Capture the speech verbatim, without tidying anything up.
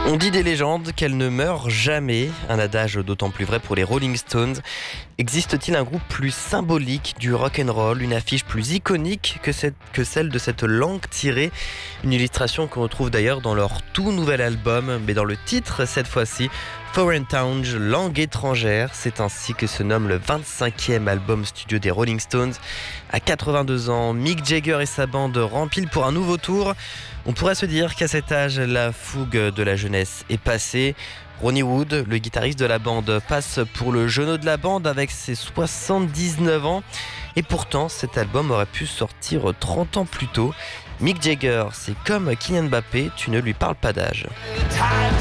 On dit des légendes qu'elles ne meurent jamais, un adage d'autant plus vrai pour les Rolling Stones. Existe-t-il un groupe plus symbolique du rock'n'roll, une affiche plus iconique que, cette, que celle de cette langue tirée? Une illustration qu'on retrouve d'ailleurs dans leur tout nouvel album, mais dans le titre cette fois-ci, Foreign Tongue, langue étrangère. C'est ainsi que se nomme le vingt-cinquième album studio des Rolling Stones. À quatre-vingt-deux ans, Mick Jagger et sa bande rempilent pour un nouveau tour. On pourrait se dire qu'à cet âge, la fougue de la jeunesse est passée. Ronnie Wood, le guitariste de la bande, passe pour le genou de la bande avec ses soixante-dix-neuf ans. Et pourtant, cet album aurait pu sortir trente ans plus tôt. Mick Jagger, c'est comme Kylian Mbappé, tu ne lui parles pas d'âge.